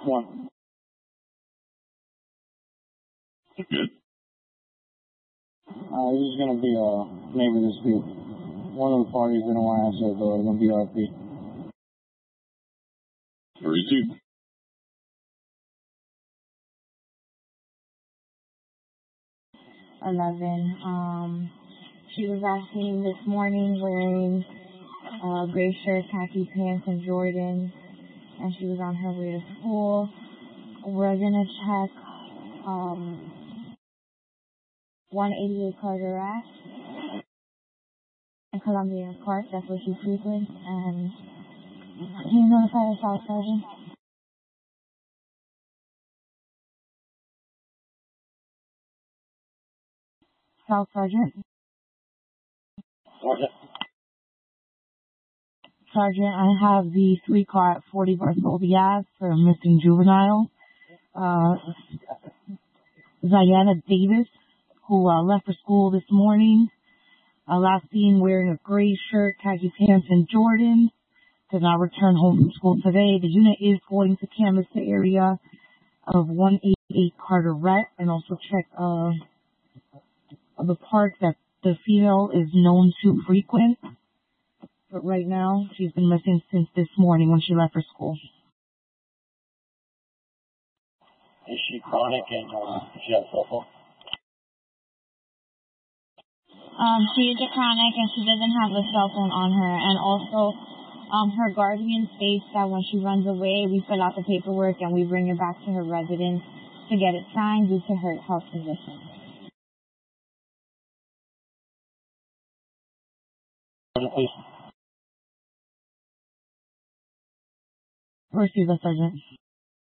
One. Good. This is going to be a neighbor dispute. One of the parties didn't want to answer the door. It's going to be RP. 32. 11. She was asking this morning wearing a gray shirt, khaki pants, and Jordans, and she was on her way to school. We're gonna check 188 Carter Ave in Columbia Park. That's where she frequents. And can you notify the South Sergeant? South Sergeant? Sergeant, I have the 3 car at 40 Bartholdi Ave for a missing juvenile. Ziana Davis, who left for school this morning. Last seen wearing a gray shirt, khaki pants, and Jordans. Did not return home from school today. The unit is going to canvass the area of 188 Carteret and also check the park that the female is known to frequent. But right now, she's been missing since this morning when she left for school. Is she chronic and she has a cell phone? She is a chronic and she doesn't have a cell phone on her. And also, her guardian states that when she runs away, we fill out the paperwork and we bring her back to her residence to get it signed due to her health condition. Please. Receive the sergeant.